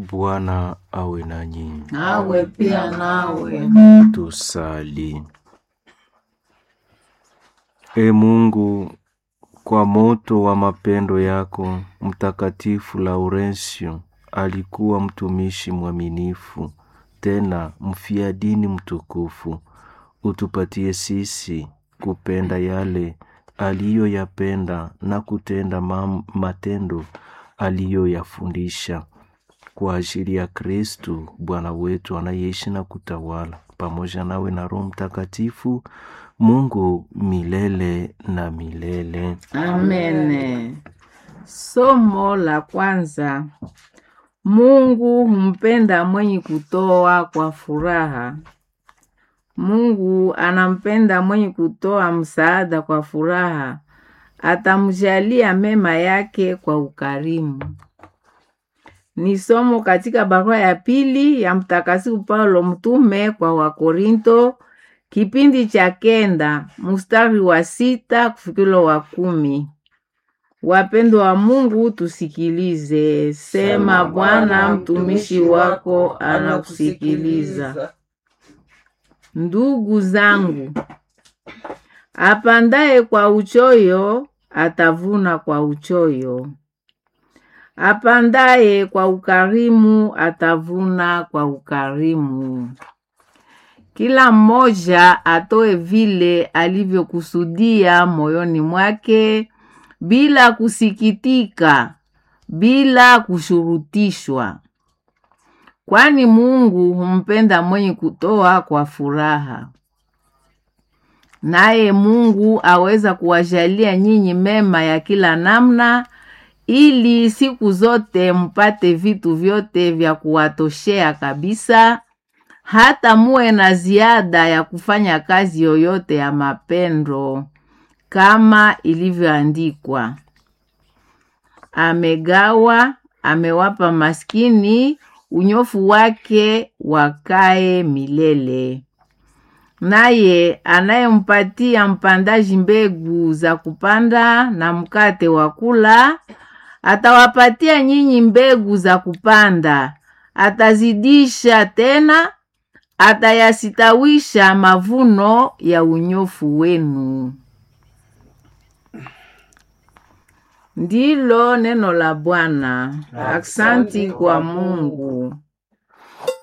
Bwana awe nanyi. Nawe pia nawe. Tusali. E Mungu, kwa moto wa mapendo yako, Mtakatifu Laurencio alikuwa mtumishi mwaminifu, tena mfia dini mtukufu. Utupatie sisi kupenda yale aliyoyapenda na kutenda matendo aliyoyafundisha, kwa ajili ya Kristu Bwana wetu, anayeishi na kutawala pamoja nawe na Roho Mtakatifu, Mungu milele na milele. Amen. Somo la kwanza. Mungu humpenda mwenye kutoa kwa furaha. Mungu anampenda mwenye kutoa msaada kwa furaha. Atamjalia mema yake kwa ukarimu. Ni somo katika barua ya pili ya Mtakatifu Paulo mtume kwa Wakorinto, kipindi cha 9, mstari wa 6 kufikilo wa 10. Wapendwa wa Mungu, tusikilize. Sema Bwana, mtumishi wako anakusikiliza. Ndugu zangu, apandaye kwa uchoyo atavuna kwa uchoyo. Apandaye kwa ukarimu atavuna kwa ukarimu. Kila mmoja atoe vile alivyokusudia moyoni mwake, bila kusikitika, bila kushurutishwa. Kwani Mungu humpenda mwenye kutoa kwa furaha. Naye Mungu aweza kuwajalia nyinyi mema ya kila namna, ili siku zote mpate vitu vyote vya kuwatoshea kabisa, hata muwe na ziada ya kufanya kazi yoyote ya mapendo, kama ilivyoandikwa: amegawa, amewapa maskini, unyofu wake wakae milele. Naye anayempatia mpandaji mbegu za kupanda na mkate wa kula, atawapatia nyinyi mbegu za kupanda, atazidisha tena, atayasitawisha mavuno ya unyofu wenu. Ndilo neno la Bwana. Aksanti kwa Mungu.